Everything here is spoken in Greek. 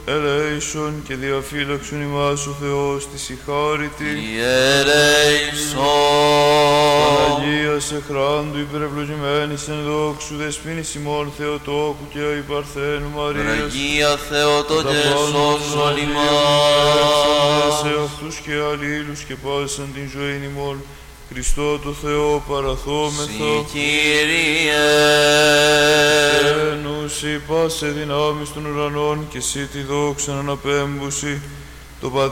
ελέησον και διαφύλαξον ημάς ο Θεός της η χάρητη. Ιερέησον. Παναγίας εχράντου υπερευλογημένης εν δόξου δεσποίνης ημών Θεοτόκου και η Παρθένου Μαρίας. Παναγία Θεότοκε σώσον ημάς. Σε αυτούς και αλλήλους και πάσαν την ζωή ημών Χριστό το Θεό παραθόμεθα. Συ Κύριε. Ενούσι πάσε δυνάμεις των ουρανών και εσύ τη δόξα αναπέμπουση το